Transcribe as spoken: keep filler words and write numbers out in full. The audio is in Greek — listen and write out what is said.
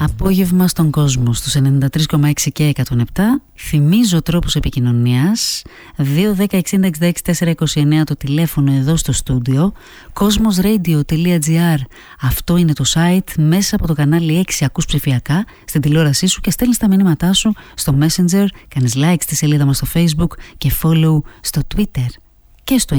Απόγευμα στον κόσμο στους ενενήντα τρία κόμμα έξι και εκατόν επτά. Θυμίζω τρόπους επικοινωνίας: δύο δέκα εξήντα εξήντα έξι τετρακόσια είκοσι εννέα το τηλέφωνο εδώ στο στούντιο, κόσμοσradio τελεία gr αυτό είναι το site. Μέσα από το κανάλι έξι ακούς ψηφιακά στην τηλεόρασή σου και στέλνεις τα μηνύματά σου στο Messenger, κάνεις like στη σελίδα μας στο Facebook και follow στο Twitter και στο